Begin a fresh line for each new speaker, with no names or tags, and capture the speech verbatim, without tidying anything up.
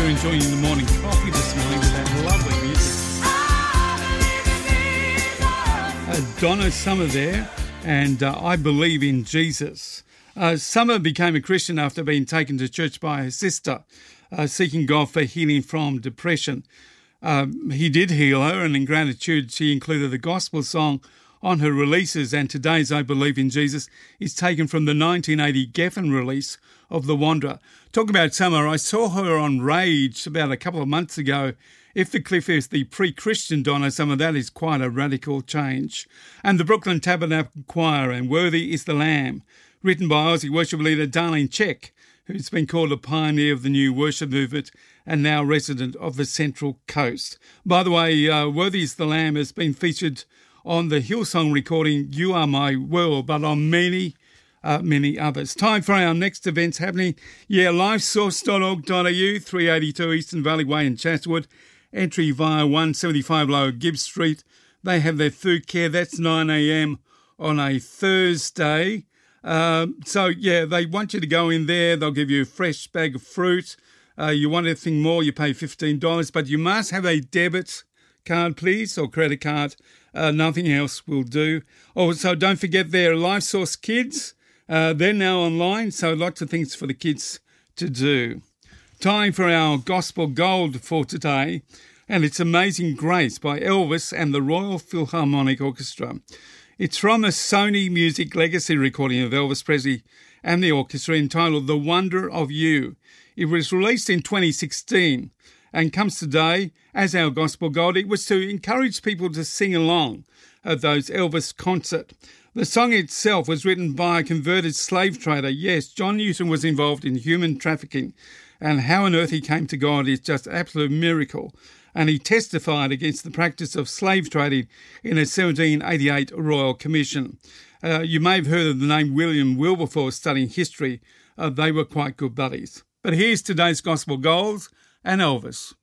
you're enjoying the morning coffee this morning with that lovely music. Uh, Donna Summer there, and uh, I Believe in Jesus. Uh, Summer became a Christian after being taken to church by her sister, uh, seeking God for healing from depression. Um, he did heal her, and in gratitude she included the gospel song on her releases, and today's I Believe in Jesus is taken from the nineteen eighty Geffen release of The Wanderer. Talk about Summer. I saw her on Rage about a couple of months ago. If the cliff is the pre-Christian Donna Summer, that is quite a radical change. And the Brooklyn Tabernacle Choir and Worthy is the Lamb, written by Aussie worship leader Darlene Zschech, who's been called a pioneer of the new worship movement and now resident of the Central Coast. By the way, uh, Worthy is the Lamb has been featured on the Hillsong recording You Are My World, but on many, uh, many others. Time for our next events happening. Yeah, livesource dot org dot a u, three eighty-two Eastern Valley Way in Chatswood. Entry via one seventy-five Lower Gibbs Street. They have their food care. That's nine a.m. on a Thursday. Um, so, yeah, they want you to go in there. They'll give you a fresh bag of fruit. Uh, you want anything more, you pay fifteen dollars. But you must have a debit card, please, or credit card. Uh, nothing else will do. Also, don't forget their LifeSource Kids. Uh, they're now online, so lots of things for the kids to do. Time for our Gospel Gold for today, and it's Amazing Grace by Elvis and the Royal Philharmonic Orchestra. It's from a Sony Music Legacy recording of Elvis Presley and the orchestra entitled The Wonder of You. It was released in twenty sixteen and comes today as our Gospel Gold. It was to encourage people to sing along at those Elvis concerts. The song itself was written by a converted slave trader. Yes, John Newton was involved in human trafficking, and how on earth he came to God is just an absolute miracle. And he testified against the practice of slave trading in a seventeen eighty-eight Royal Commission. Uh, you may have heard of the name William Wilberforce studying history. Uh, they were quite good buddies. But here's today's Gospel Gold and Elvis.